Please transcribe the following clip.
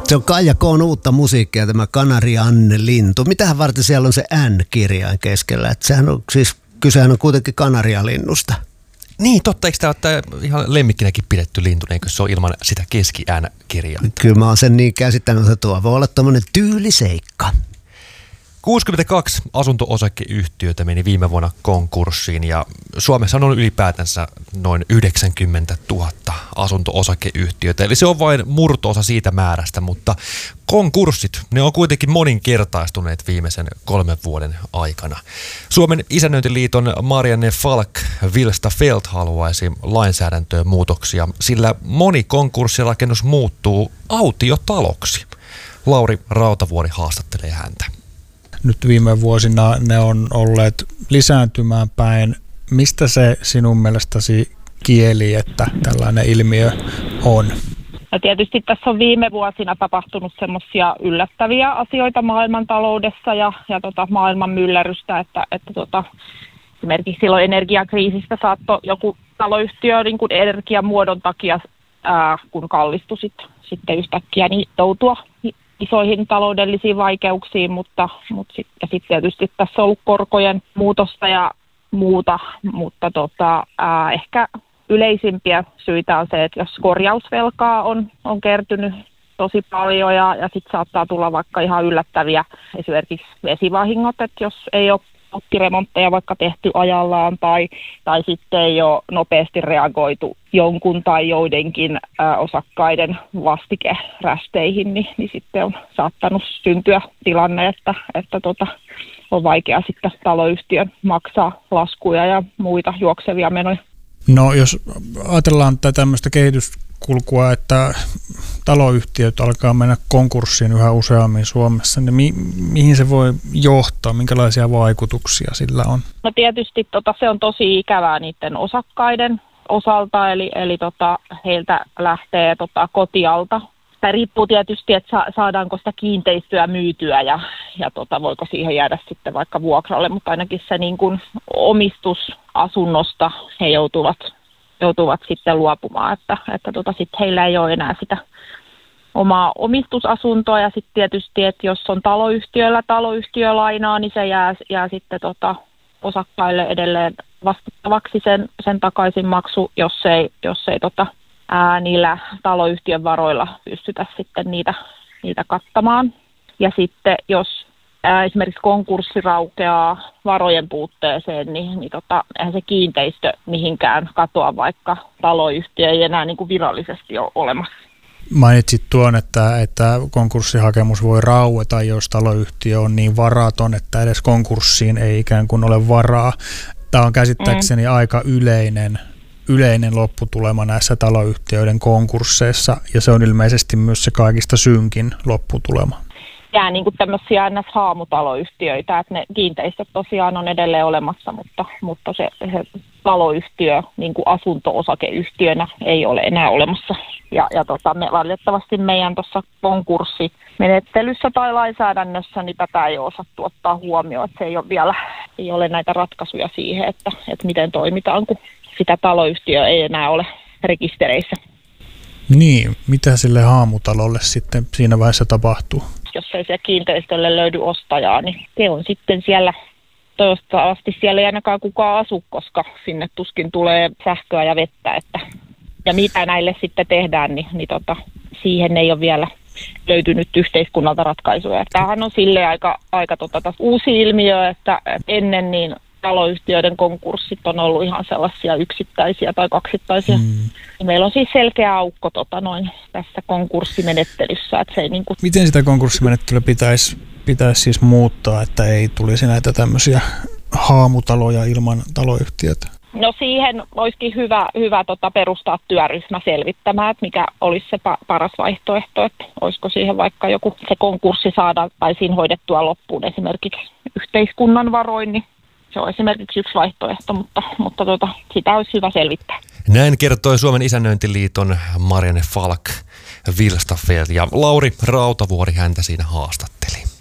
Se on Kaija K:n uutta musiikkia, tämä Kanarianlintu. Mitähän varten siellä on se N-kirjain keskellä? Että sehän on, siis kysehän on kuitenkin kanarialinnusta. Niin, totta. Eikö tämä ihan lemmikkinäkin pidetty lintu, eikö se ole ilman sitä keski-N-kirjainta? Kyllä mä oon sen niin käsittänyt, että tuo voi olla tommonen tyyliseikka. 62 asunto-osakeyhtiötä meni viime vuonna konkurssiin ja Suomessa on ollut ylipäätänsä noin 90 000 asunto-osakeyhtiötä. Eli se on vain murto-osa siitä määrästä, mutta konkurssit, ne on kuitenkin moninkertaistuneet viimeisen 3 vuoden aikana. Suomen Isännöintiliiton Marianne Falk-Vilstafelt haluaisi lainsäädäntöön muutoksia, sillä moni konkurssirakennus muuttuu autiotaloksi. Lauri Rautavuori haastattelee häntä. Nyt viime vuosina ne on olleet lisääntymään päin. Mistä se sinun mielestäsi kieli, että tällainen ilmiö on? No tietysti tässä on viime vuosina tapahtunut semmoisia yllättäviä asioita maailmantaloudessa ja maailman myllerrystä, että esimerkiksi silloin energiakriisistä saattoi joku taloyhtiö niin kuin energiamuodon takia, kun kallistui sitten yhtäkkiä, niin joutua isoihin taloudellisiin vaikeuksiin, mutta sitten tietysti tässä on ollut korkojen muutosta ja muuta, mutta ehkä yleisimpiä syitä on se, että jos korjausvelkaa on kertynyt tosi paljon ja sitten saattaa tulla vaikka ihan yllättäviä esimerkiksi vesivahingot, että jos ei ole putkiremontteja vaikka tehty ajallaan tai sitten ei ole nopeasti reagoitu jonkun tai joidenkin osakkaiden vastikerästeihin, niin sitten on saattanut syntyä tilanne, että on vaikea sitten taloyhtiön maksaa laskuja ja muita juoksevia menoja. No jos ajatellaan tätä tämmöistä kehityskulkua, että taloyhtiöt alkaa mennä konkurssiin yhä useammin Suomessa, niin mihin se voi johtaa? Minkälaisia vaikutuksia sillä on? No tietysti se on tosi ikävää niiden osakkaiden osalta, eli heiltä lähtee kotialta. Tämä riippuu tietysti, että saadaanko sitä kiinteistöä myytyä ja voiko siihen jäädä sitten vaikka vuokralle, mutta ainakin se niin kuin omistusasunnosta he joutuvat sitten luopumaan, että sitten heillä ei ole enää sitä omaa omistusasuntoa ja sitten tietysti, että jos on taloyhtiölainaa, niin se jää sitten osakkaille edelleen vastattavaksi sen takaisinmaksu, jos ei niillä taloyhtiön varoilla pystytä sitten niitä kattamaan. Ja sitten jos esimerkiksi konkurssi raukeaa varojen puutteeseen, niin eihän se kiinteistö mihinkään katoa, vaikka taloyhtiö ei enää niin kuin virallisesti ole olemassa. Mainitsit tuon, että konkurssihakemus voi raueta, jos taloyhtiö on niin varaton, että edes konkurssiin ei ikään kuin ole varaa. Tämä on käsittääkseni aika yleinen lopputulema näissä taloyhtiöiden konkursseissa, ja se on ilmeisesti myös se kaikista synkin lopputulema. Jää niin kuin tämmöisiä NS-haamutaloyhtiöitä, että ne kiinteistöt tosiaan on edelleen olemassa, mutta se taloyhtiö niin kuin asunto-osakeyhtiönä ei ole enää olemassa. Ja me valitettavasti meidän tuossa konkurssimenettelyssä tai lainsäädännössä niin tätä ei ole osattu ottaa huomioon, että se ei ole näitä ratkaisuja siihen, että miten toimitaan, kun sitä taloyhtiöä ei enää ole rekistereissä. Niin, mitä sille haamutalolle sitten siinä vaiheessa tapahtuu? Jos ei se kiinteistölle löydy ostajaa, niin se on sitten siellä, toivottavasti siellä ei ainakaan kukaan asu, koska sinne tuskin tulee sähköä ja vettä. Ja mitä näille sitten tehdään, niin siihen ei ole vielä löytynyt yhteiskunnalta ratkaisuja. Tämähän on silleen aika uusi ilmiö, että ennen niin taloyhtiöiden konkurssit on ollut ihan sellaisia yksittäisiä tai kaksittaisia. Meillä on siis selkeä aukko tässä konkurssimenettelyssä. Että se ei niin kuin... Miten sitä konkurssimenettelyä pitäisi siis muuttaa, että ei tulisi näitä tämmöisiä haamutaloja ilman taloyhtiötä? No siihen olisikin hyvä perustaa työryhmä selvittämään, että mikä olisi se paras vaihtoehto, että olisiko siihen vaikka joku se konkurssi saada tai siinä hoidettua loppuun esimerkiksi yhteiskunnan varoin, niin se on esimerkiksi yksi vaihtoehto, mutta sitä olisi hyvä selvittää. Näin kertoi Suomen Isännöintiliiton Marianne Falk-Vilstafelt ja Lauri Rautavuori häntä siinä haastatteli.